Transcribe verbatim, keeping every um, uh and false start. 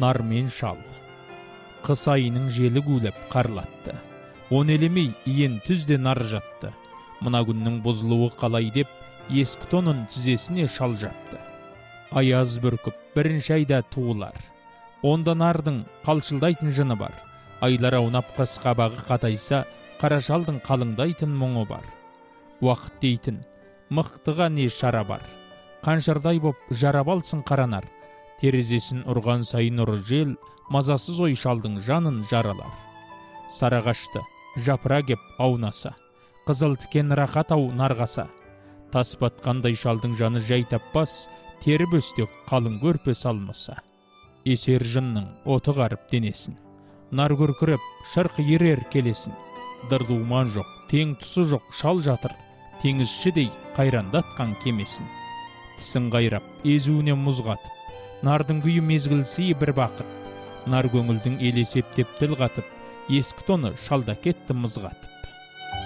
нар мен шал. Қыс айының желі гулеп қарлатты. Он елемей иен түзде нар жатты. Мына күннің бұзылуы қалай деп, ескі тонын тізесіне шал жапты. Аяз бүркіп бірінші айда туылар. Онда нардың қалшылдайтын жыны бар. Айлар аунап қыс қабағы қатайса, қара шалдың қалыңдайтын мұңы бар. Уақыт дейтін, мықтыға не шара бар. Қаншырдай боп жарап алсын қаранар. Терезесін ұрған сайын ұры жел, мазасыз ой шалдың жанын жаралар. Сарағашты, жапыра кеп аунаса, қызыл тікен рақат ау нарғаса. Тас батқандай шалдың жаны жай таппас, тері бөстек қалың көрпе салмаса. Есер жынның оты қарып денесін. Нар күркіріп, шырқ ерер келесін. Дырдуман жоқ, тең тұсы жоқ шал жатыр, теңізшідей қайрандатқан кемесін. Тісін қайрап, езуіне мұз қатып, нардың күйі мезгілсі бір бақыт. Нар көңілдің елесеп теп тіл қатып, ескі тоны шалда кетті мыз қатып.